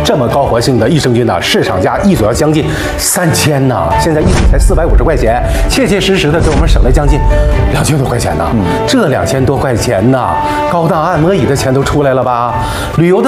这么高活性的益生菌呢，市场价一组要将近3000呢，现在一组才450块钱，切切实实的给我们省了将近2000多块钱呢。这2000多块钱呢，高档按摩椅的钱都出来了吧？旅游的